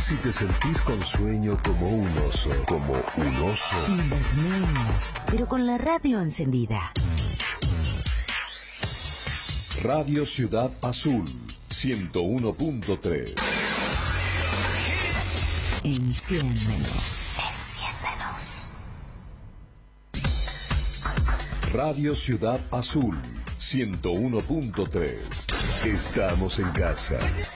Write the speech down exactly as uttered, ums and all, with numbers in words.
Si te sentís con sueño como un oso, como un oso. Y dormimos, pero con la radio encendida. Radio Ciudad Azul, ciento uno punto tres. Enciéndenos, enciéndenos. Radio Ciudad Azul, ciento uno punto tres. Estamos en casa.